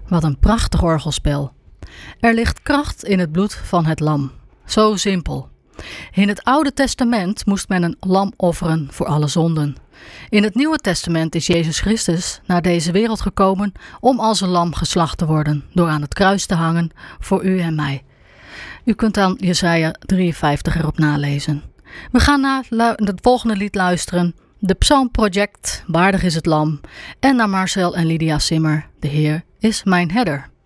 Wat een prachtig orgelspel. Er ligt kracht in het bloed van het lam. Zo simpel. In het Oude Testament moest men een lam offeren voor alle zonden. In het Nieuwe Testament is Jezus Christus naar deze wereld gekomen om als een lam geslacht te worden, door aan het kruis te hangen voor u en mij. U kunt dan Jesaja 53 erop nalezen. We gaan naar het volgende lied luisteren. De Psalm Project, Waardig is het Lam. En naar Marcel en Lydia Simmer, De Heer is mijn herder.